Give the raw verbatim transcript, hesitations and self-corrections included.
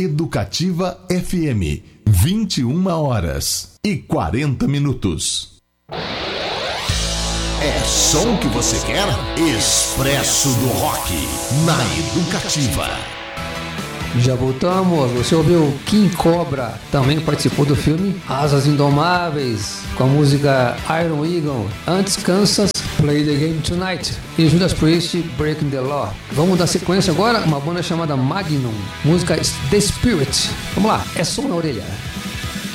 Educativa F M, vinte e uma horas e quarenta minutos. É som que você quer? Expresso do Rock, na Educativa. Já voltamos, você ouviu King Cobra, também participou do filme Asas Indomáveis, com a música Iron Eagle. Antes, Kansas, Play the Game Tonight, e Judas Priest, Breaking the Law. Vamos dar sequência agora, uma banda chamada Magnum, música The Spirit. Vamos lá, é som na orelha.